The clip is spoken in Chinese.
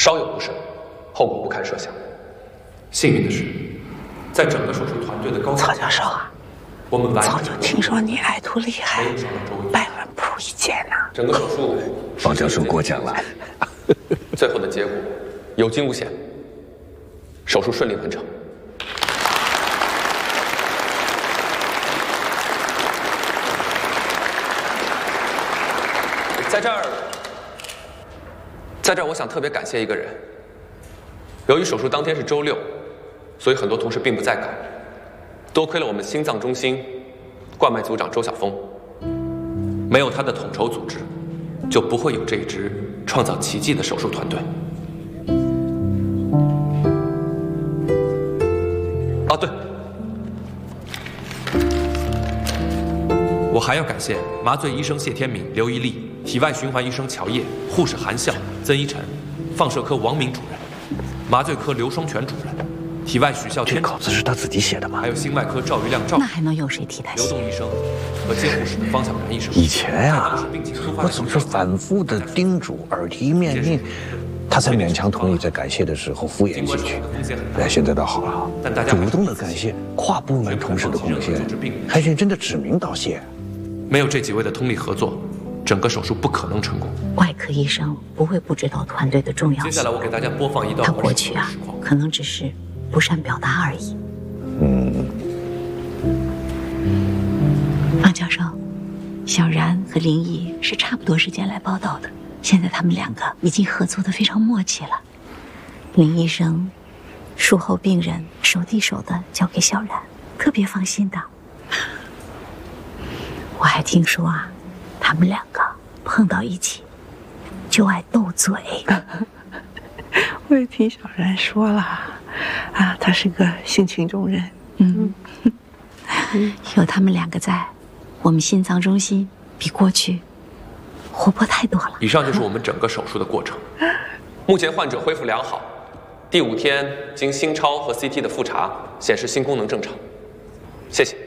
稍有不慎，后果不堪设想。幸运的是，在整个手术团队的高曹教授啊， 我们早就听说你爱徒厉害，百万不如一见呐。 整个手术， 方教授过奖了。 最后的结果有惊无险，手术顺利完成。在这儿，我想特别感谢一个人。由于手术当天是周六，所以很多同事并不在岗。多亏了我们心脏中心冠脉组长周晓峰，没有他的统筹组织，就不会有这一支创造奇迹的手术团队。哦，对，我还要感谢麻醉医生谢天敏、刘一丽。体外循环医生乔烨、护士韩笑、曾一晨、放射科王明主任、麻醉科刘双全主任、体外许孝天。 这稿子是他自己写的吗？ 还有心外科赵玉亮赵。 那还能有谁替他写？ 刘栋医生和监护室的方小然医生。 以前呀，我总是反复的叮嘱、耳提面命，他才勉强同意在感谢的时候敷衍几句。哎，现在倒好了，主动的感谢跨部门同事的贡献，还认真的指名道谢。 没有这几位的通力合作，整个手术不可能成功。 外科医生不会不知道团队的重要性。 接下来我给大家播放一段他过去啊，可能只是不善表达而已。方教授，小然和林毅是差不多时间来报道的，现在他们两个已经合作的非常默契了。林医生术后病人手递手的交给小然，特别放心的。我还听说啊，他们两个碰到一起就爱斗嘴。 我也听小然说了，啊，他是个性情中人。 有他们两个在，我们心脏中心比过去活泼太多了。 以上就是我们整个手术的过程。目前患者恢复良好，第5天经心超和 CT 的复查显示心功能正常。谢谢。